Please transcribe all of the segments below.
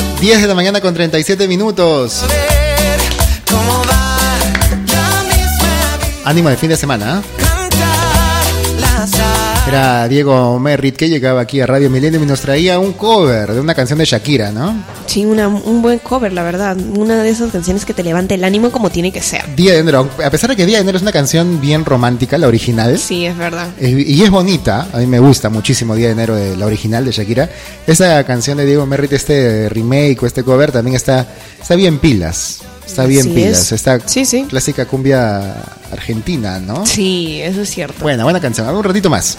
10 de la mañana con 37 minutos. Ánimo de fin de semana, ¿eh? Era Diego Merritt que llegaba aquí a Radio Millennium y nos traía un cover de una canción de Shakira, ¿no? Sí, un buen cover, la verdad. Una de esas canciones que te levanta el ánimo como tiene que ser. Día de Enero, a pesar de que Día de Enero es una canción bien romántica, la original. Sí, es verdad. Y es bonita, a mí me gusta muchísimo Día de Enero, de la original de Shakira. Esa canción de Diego Merritt, este remake o este cover también está bien pilas. Está bien Así pilas, es. esta Sí. clásica cumbia argentina, ¿no? Sí, eso es cierto. Buena canción, un ratito más.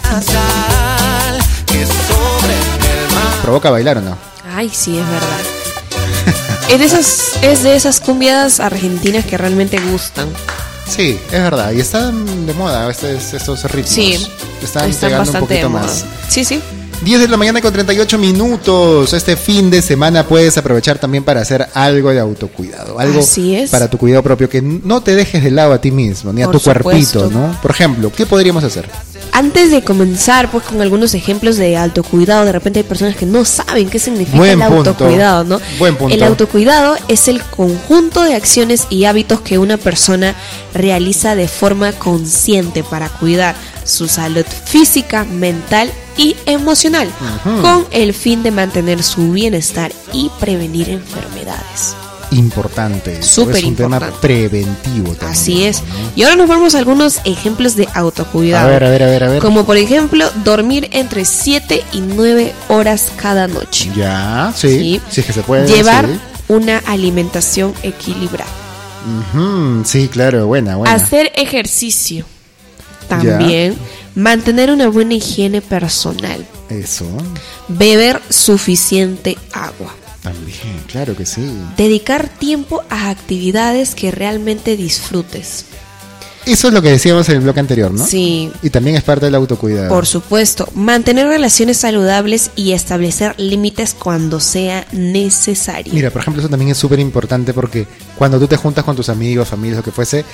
¿Provoca bailar o no? Ay, sí, es verdad. es de esas cumbias argentinas que realmente gustan. Sí, es verdad, y están de moda estos ritmos. Sí, están bastante pegando un poquito de moda. más. Sí. 10 de la mañana con 38 minutos. Este fin de semana puedes aprovechar también para hacer algo de autocuidado. Algo Así es. para tu cuidado propio, que no te dejes de lado a ti mismo, ni a Por tu cuerpito, supuesto. ¿no? Por ejemplo, ¿qué podríamos hacer? Antes de comenzar, pues, con algunos ejemplos de autocuidado, de repente hay personas que no saben qué significa Buen el punto. autocuidado, ¿no? Buen punto. El autocuidado es el conjunto de acciones y hábitos que una persona realiza de forma consciente para cuidar su salud física, mental y emocional, con el fin de mantener su bienestar y prevenir enfermedades. Importante. Súper es un importante. tema preventivo también. Así es. ¿no? Y ahora nos vamos a algunos ejemplos de autocuidado. A ver. Como por ejemplo, dormir entre 7 y 9 horas cada noche. Ya, sí es que se puede. Llevar sí. una alimentación equilibrada. Sí, claro, buena. Hacer ejercicio. También. Mantener una buena higiene personal. Eso. Beber suficiente agua. También, claro que sí. Dedicar tiempo a actividades que realmente disfrutes. Eso es lo que decíamos en el bloque anterior, ¿no? Sí. Y también es parte del autocuidado. Por supuesto, mantener relaciones saludables y establecer límites cuando sea necesario. Mira, por ejemplo, eso también es súper importante porque cuando tú te juntas con tus amigos, familias, lo que fuese,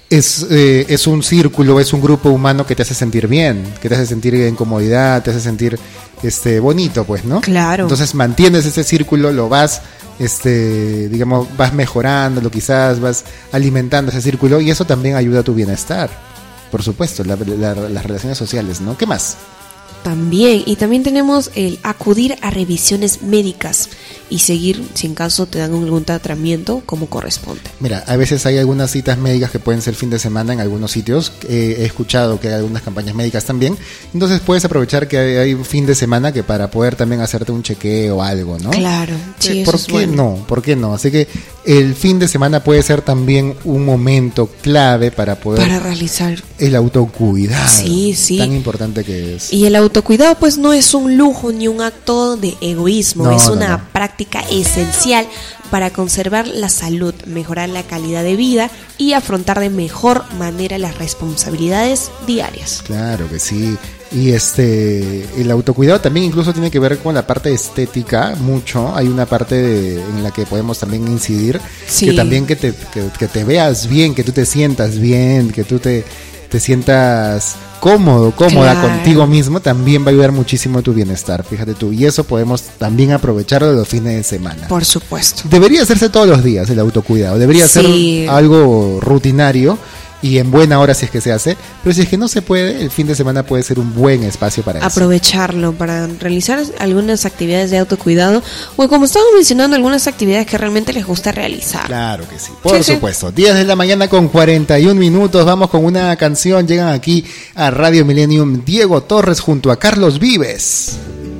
es un círculo, es un grupo humano que te hace sentir bien, que te hace sentir en comodidad, te hace sentir bonito, pues, ¿no? Claro. Entonces mantienes ese círculo, lo vas digamos, vas mejorándolo, quizás vas alimentando ese círculo y eso también ayuda a tu bienestar. Por supuesto, las relaciones sociales, ¿no? ¿Qué más? También tenemos el acudir a revisiones médicas y seguir, si en caso te dan algún tratamiento, como corresponde. Mira, a veces hay algunas citas médicas que pueden ser fin de semana en algunos sitios. He escuchado que hay algunas campañas médicas también. Entonces puedes aprovechar que hay un fin de semana que para poder también hacerte un chequeo o algo, ¿no? Claro, sí, ¿Por eso es qué bueno. no? ¿Por qué no? Así que el fin de semana puede ser también un momento clave para poder realizar el autocuidado. Sí. Tan importante que es. Y el autocuidado pues no es un lujo ni un acto de egoísmo, es una práctica esencial para conservar la salud, mejorar la calidad de vida y afrontar de mejor manera las responsabilidades diarias. Claro que sí. Y el autocuidado también incluso tiene que ver con la parte estética mucho. Hay una parte en la que podemos también incidir, sí. Que también que te veas bien, que tú te sientas bien, que tú te sientas cómoda claro. contigo mismo, también va a ayudar muchísimo a tu bienestar, fíjate tú. Y eso podemos también aprovecharlo de los fines de semana. Por supuesto. Debería hacerse todos los días el autocuidado, debería ser algo rutinario y en buena hora si es que se hace, pero si es que no se puede, el fin de semana puede ser un buen espacio para eso. Aprovecharlo para realizar algunas actividades de autocuidado o, como estamos mencionando, algunas actividades que realmente les gusta realizar. Claro que sí, por supuesto. 10 de la mañana con 41 minutos, vamos con una canción. Llegan aquí a Radio Millennium Diego Torres junto a Carlos Vives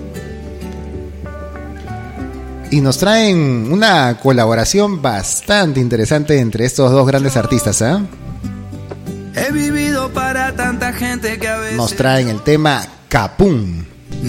y nos traen una colaboración bastante interesante entre estos dos grandes artistas, ¿eh? He vivido para tanta gente que a veces nos traen el tema Capún.